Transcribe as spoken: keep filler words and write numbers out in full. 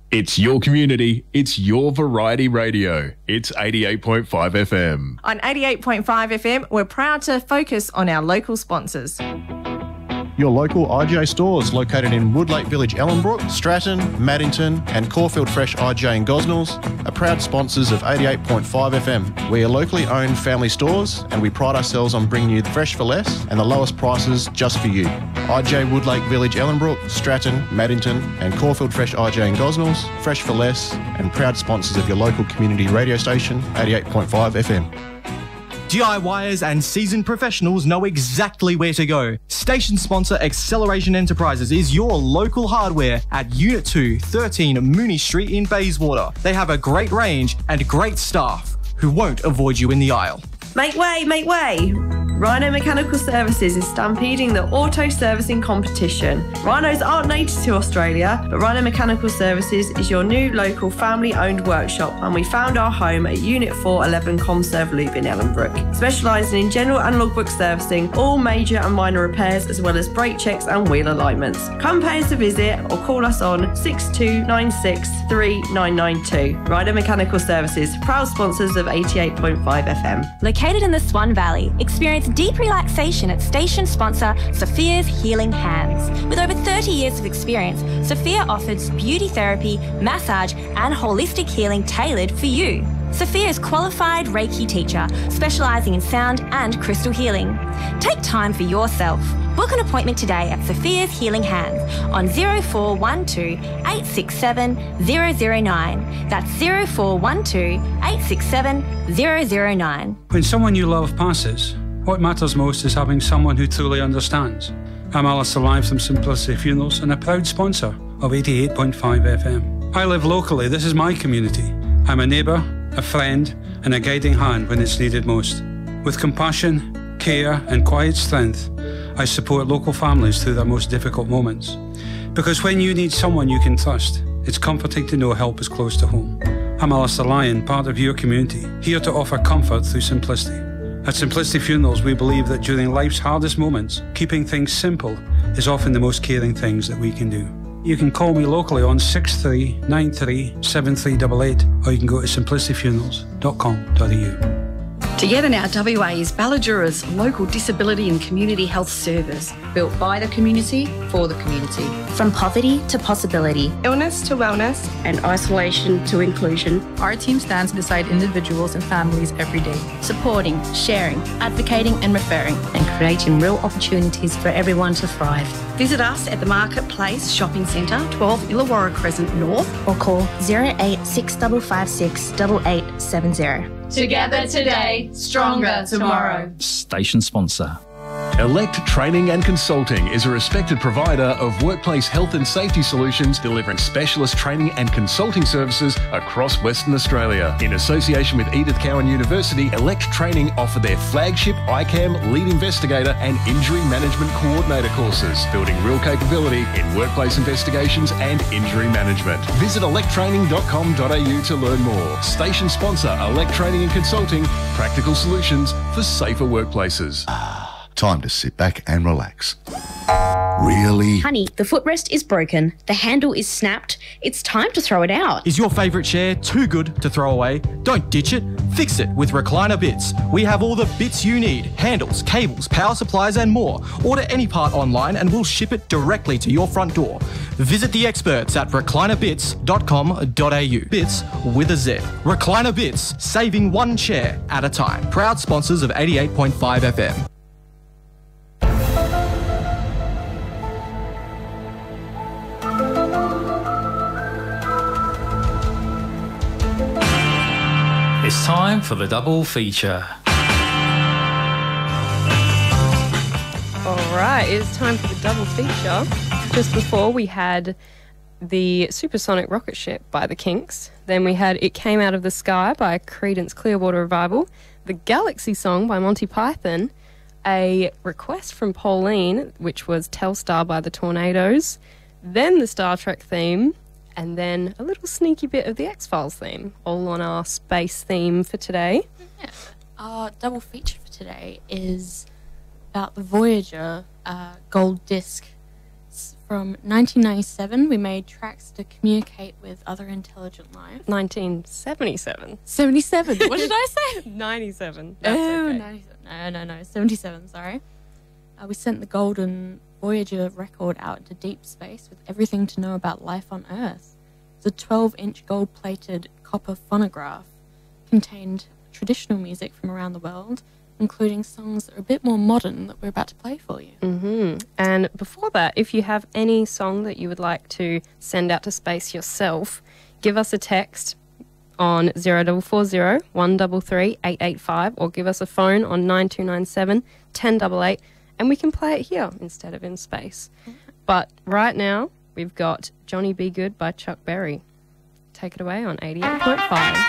It's your community. It's your variety radio. It's eighty-eight point five F M. On eighty-eight point five F M, we're proud to focus on our local sponsors. Your local I G A stores located in Woodlake Village, Ellenbrook, Stratton, Maddington and Caulfield Fresh I G A in Gosnells are proud sponsors of eighty-eight point five F M. We are locally owned family stores and we pride ourselves on bringing you the fresh for less and the lowest prices just for you. I G A Woodlake Village, Ellenbrook, Stratton, Maddington and Caulfield Fresh I G A in Gosnells, fresh for less and proud sponsors of your local community radio station, eighty-eight point five F M. DIYers and seasoned professionals know exactly where to go. Station sponsor Acceleration Enterprises is your local hardware at Unit two, thirteen Mooney Street in Bayswater. They have a great range and great staff who won't avoid you in the aisle. Make way, make way! Rhino Mechanical Services is stampeding the auto servicing competition. Rhinos aren't native to Australia, but Rhino Mechanical Services is your new local family-owned workshop, and we found our home at Unit four eleven Comserve Loop in Ellenbrook, specialising in general and logbook servicing, all major and minor repairs, as well as brake checks and wheel alignments. Come pay us a visit or call us on six two nine six three nine nine two. Rhino Mechanical Services, proud sponsors of eighty-eight point five F M. Located in the Swan Valley, experience deep relaxation at station sponsor Sophia's Healing Hands. With over thirty years of experience, Sophia offers beauty therapy, massage and holistic healing tailored for you. Sophia is qualified Reiki teacher, specialising in sound and crystal healing. Take time for yourself. Book an appointment today at Sophia's Healing Hands on zero four one two eight six seven zero zero nine. That's zero four one two eight six seven zero zero nine. When someone you love passes, what matters most is having someone who truly understands. I'm Alistair Live from Simplicity Funerals and a proud sponsor of eighty-eight point five F M. I live locally. This is my community. I'm a neighbour, a friend and a guiding hand when it's needed most. With compassion, care and quiet strength, I support local families through their most difficult moments. Because when you need someone you can trust, it's comforting to know help is close to home. I'm Alistair Lyon, part of your community, here to offer comfort through simplicity. At Simplicity Funerals, we believe that during life's hardest moments, keeping things simple is often the most caring things that we can do. You can call me locally on six three nine three seven three eight eight, or you can go to simplicity funerals dot com dot a u. Together Now W A is Balladura's local disability and community health service, built by the community for the community. From poverty to possibility, illness to wellness, and isolation to inclusion, our team stands beside individuals and families every day, supporting, sharing, advocating and referring, and creating real opportunities for everyone to thrive. Visit us at the Marketplace Shopping Centre, twelve Illawarra Crescent North, or call zero eight six five five six eight eight seven zero. Together today, stronger tomorrow. Station sponsor. Elect Training and Consulting is a respected provider of workplace health and safety solutions, delivering specialist training and consulting services across Western Australia. In association with Edith Cowan University, Elect Training offer their flagship I CAM Lead Investigator and Injury Management Coordinator courses, building real capability in workplace investigations and injury management. Visit elect training dot com dot a u to learn more. Station sponsor Elect Training and Consulting, practical solutions for safer workplaces. Time to sit back and relax. Really? Honey, the footrest is broken. The handle is snapped. It's time to throw it out. Is your favourite chair too good to throw away? Don't ditch it. Fix it with Recliner Bits. We have all the bits you need. Handles, cables, power supplies and more. Order any part online and we'll ship it directly to your front door. Visit the experts at recliner bits dot com dot a u. Bits with a Z. Recliner Bits, saving one chair at a time. Proud sponsors of eighty-eight point five F M. It's time for the double feature. All right, it's time for the double feature. Just before we had the Supersonic Rocket Ship by the Kinks. Then we had It Came Out of the Sky by Creedence Clearwater Revival. The Galaxy Song by Monty Python. A request from Pauline, which was Telstar by the Tornadoes. Then the Star Trek theme. And then a little sneaky bit of the X-Files theme, all on our space theme for today. Yeah, our double feature for today is about the Voyager uh, gold disc It's from nineteen ninety-seven. We made tracks to communicate with other intelligent life. nineteen seventy-seven. seventy-seven. What did I say? ninety-seven. That's oh, okay. ninety-seven. No, no, no. seventy-seven, sorry. Uh, we sent the Golden Voyager record out into deep space with everything to know about life on Earth. It's a twelve-inch gold-plated copper phonograph. Contained traditional music from around the world, including songs that are a bit more modern that we're about to play for you. Mm-hmm. And before that, if you have any song that you would like to send out to space yourself, give us a text on zero four four zero, one three three, eight eight five or give us a phone on nine two nine seven, one zero eight eight and we can play it here instead of in space. Mm-hmm. But right now, we've got Johnny Be Good by Chuck Berry. Take it away on eighty-eight point five.